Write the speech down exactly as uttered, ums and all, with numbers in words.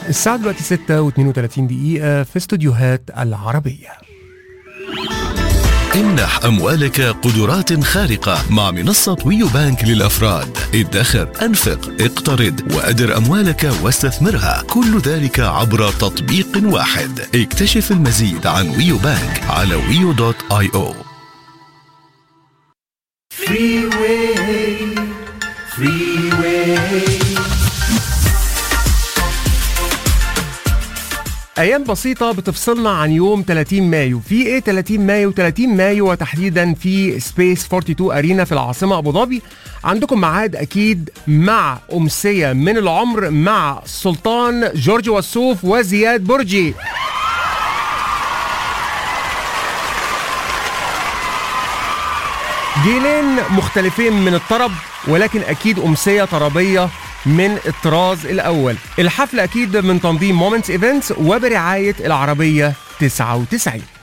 الساعة دلوقتي ستة واثنين وثلاثين دقيقة في استوديوهات العربية. امنح أموالك قدرات خارقة مع منصة ويو بانك للأفراد. ادخر، أنفق، اقترض وأدر أموالك واستثمرها، كل ذلك عبر تطبيق واحد. اكتشف المزيد عن ويو بانك على ويو دوت آي أو. Freeway, freeway. أيام بسيطة بتفصلنا عن يوم ثلاثين مايو. في إيه ثلاثين مايو؟ ثلاثين مايو وتحديدا في سبيس اثنين وأربعين أرينا في العاصمة أبو ظبي. عندكم ميعاد أكيد مع أمسية من العمر مع سلطان جورج وسوف وزياد برجي. جيلين مختلفين من الطرب، ولكن أكيد أمسية طربية من الطراز الأول. الحفلة أكيد من تنظيم مومنتس ايفنتس وبرعاية العربية تسعة وتسعين.